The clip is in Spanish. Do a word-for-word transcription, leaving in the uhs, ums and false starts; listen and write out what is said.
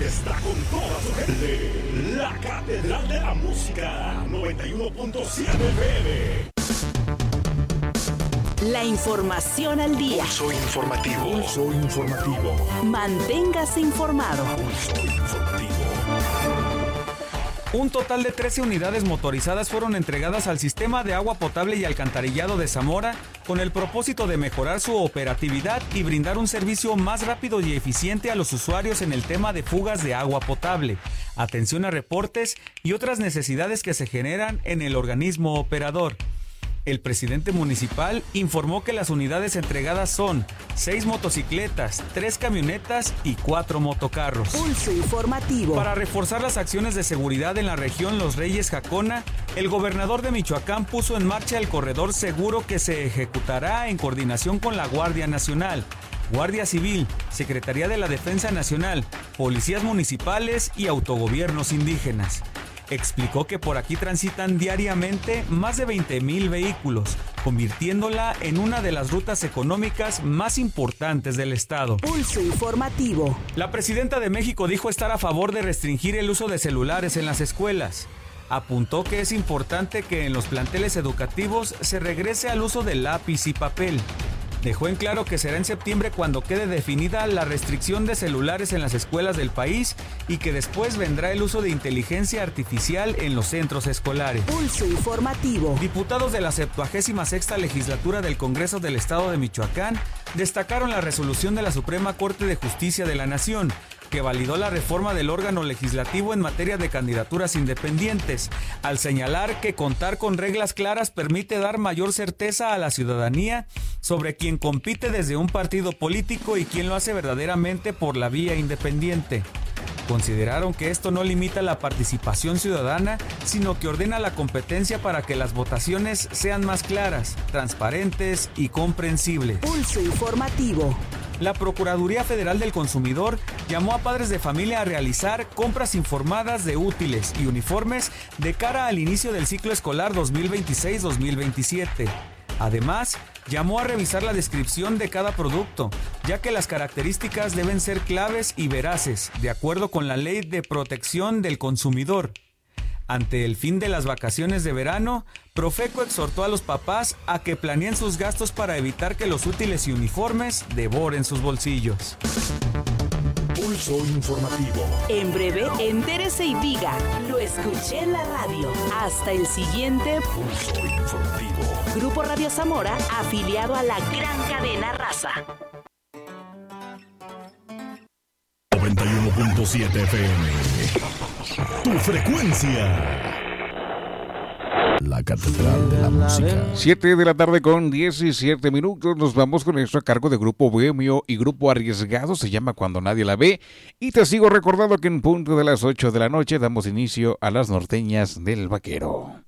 está con toda su gente. La Catedral de la Música, noventa y uno punto siete F M. La información al día. Pulso informativo. Pulso informativo. Manténgase informado. Pulso informativo. Un total de trece unidades motorizadas fueron entregadas al sistema de agua potable y alcantarillado de Zamora con el propósito de mejorar su operatividad y brindar un servicio más rápido y eficiente a los usuarios en el tema de fugas de agua potable, atención a reportes y otras necesidades que se generan en el organismo operador. El presidente municipal informó que las unidades entregadas son seis motocicletas, tres camionetas y cuatro motocarros. Pulso informativo. Para reforzar las acciones de seguridad en la región Los Reyes Jacona, el gobernador de Michoacán puso en marcha el corredor seguro que se ejecutará en coordinación con la Guardia Nacional, Guardia Civil, Secretaría de la Defensa Nacional, policías municipales y autogobiernos indígenas. Explicó que por aquí transitan diariamente más de veinte mil vehículos, convirtiéndola en una de las rutas económicas más importantes del estado. Pulso informativo. La presidenta de México dijo estar a favor de restringir el uso de celulares en las escuelas. Apuntó que es importante que en los planteles educativos se regrese al uso de lápiz y papel. Dejó en claro que será en septiembre cuando quede definida la restricción de celulares en las escuelas del país y que después vendrá el uso de inteligencia artificial en los centros escolares. Pulso informativo. Diputados de la septuagésima sexta legislatura del Congreso del Estado de Michoacán destacaron la resolución de la Suprema Corte de Justicia de la Nación, que validó la reforma del órgano legislativo en materia de candidaturas independientes, al señalar que contar con reglas claras permite dar mayor certeza a la ciudadanía sobre quién compite desde un partido político y quién lo hace verdaderamente por la vía independiente. Consideraron que esto no limita la participación ciudadana, sino que ordena la competencia para que las votaciones sean más claras, transparentes y comprensibles. Pulso informativo. La Procuraduría Federal del Consumidor llamó a padres de familia a realizar compras informadas de útiles y uniformes de cara al inicio del ciclo escolar dos mil veintiséis dos mil veintisiete. Además, llamó a revisar la descripción de cada producto, ya que las características deben ser claves y veraces, de acuerdo con la Ley de Protección del Consumidor. Ante el fin de las vacaciones de verano, Profeco exhortó a los papás a que planeen sus gastos para evitar que los útiles y uniformes devoren sus bolsillos. Pulso informativo. En breve, entérese y diga, lo escuché en la radio. Hasta el siguiente Pulso informativo. Grupo Radio Zamora, afiliado a la gran cadena Raza. noventa y uno punto siete F M. Tu frecuencia. La Catedral de la Música. siete de la tarde con diecisiete minutos. Nos vamos con esto a cargo de Grupo Bohemio y Grupo Arriesgado. Se llama Cuando Nadie la Ve. Y te sigo recordando que en punto de las ocho de la noche damos inicio a las norteñas del Vaquero.